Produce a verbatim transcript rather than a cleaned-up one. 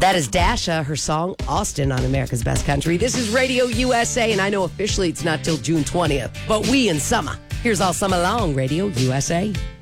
That is Dasha, her song Austin on America's Best Country. This is Radio U S A, and I know officially it's not till June twentieth, but we in summer. Here's All Summer Long, Radio U S A.